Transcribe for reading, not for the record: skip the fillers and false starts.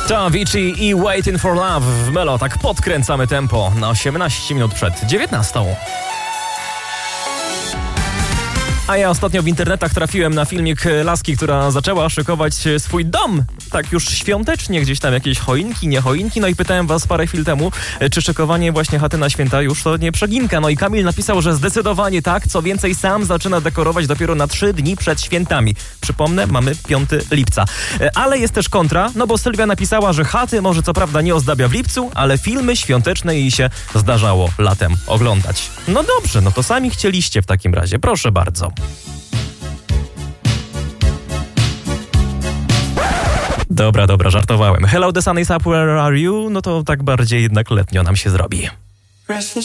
To Avicii i Waiting for Love w Melo. Tak podkręcamy tempo na 18 minut przed 19. A ja ostatnio w internetach trafiłem na filmik laski, która zaczęła szykować swój dom. Tak już świątecznie, gdzieś tam jakieś choinki, nie choinki. No i pytałem was parę chwil temu, czy szykowanie właśnie chaty na święta już to nie przeginka. No i Kamil napisał, że zdecydowanie tak. Co więcej, sam zaczyna dekorować dopiero na 3 dni przed świętami. Przypomnę, mamy 5 lipca. Ale jest też kontra, no bo Sylwia napisała, że chaty może co prawda nie ozdabia w lipcu, ale filmy świąteczne jej się zdarzało latem oglądać. No dobrze, no to sami chcieliście w takim razie. Proszę bardzo. Dobra, żartowałem. Hello, the sun is up, where are you? No to tak bardziej jednak letnio nam się zrobi.